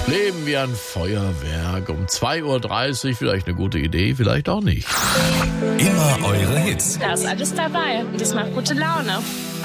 Leben wie ein Feuerwerk. Um 2:30 Uhr vielleicht eine gute Idee, vielleicht auch nicht. Immer eure Hits. Da ist alles dabei. Und das macht gute Laune.